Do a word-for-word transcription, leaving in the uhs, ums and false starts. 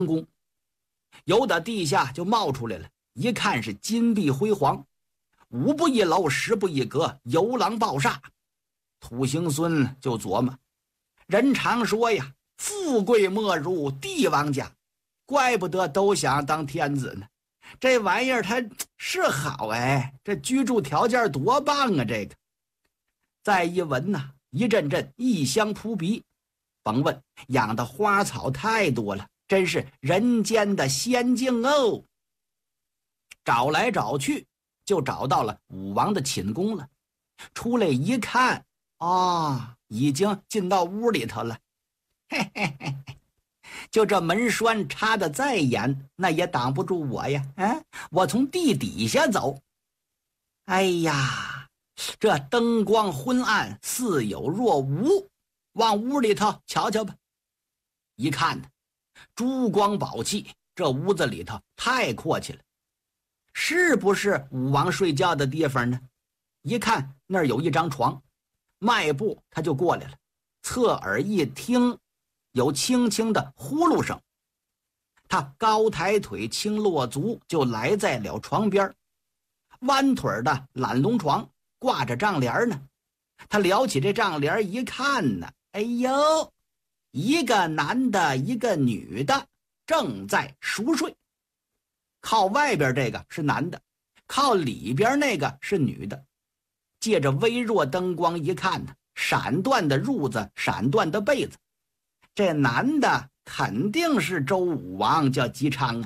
宫，有的地下就冒出来了，一看是金碧辉煌，五步一楼，十步一阁，游廊暴煞。土行孙就琢磨，人常说呀，富贵莫如帝王家，怪不得都想当天子呢。这玩意儿它是好哎，这居住条件多棒啊！这个再一闻呐，一阵阵异香扑鼻，甭问，养的花草太多了，真是人间的仙境哦。找来找去，就找到了武王的寝宫了。出来一看，啊，已经进到屋里头了。嘿嘿嘿，就这门栓插得再严，那也挡不住我呀！啊，我从地底下走。哎呀，这灯光昏暗，似有若无。往屋里头瞧瞧吧。一看呢，珠光宝气，这屋子里头太阔气了。是不是武王睡觉的地方呢？一看那儿有一张床，迈步他就过来了，侧耳一听，有轻轻的呼噜声。他高抬腿，轻落足，就来在了床边。弯腿的懒龙床挂着帐帘呢，他撩起这帐帘一看呢，哎呦，一个男的，一个女的正在熟睡。靠外边这个是男的，靠里边那个是女的。借着微弱灯光一看呢，闪断的褥子，闪断的被子，这男的肯定是周武王叫姬昌啊。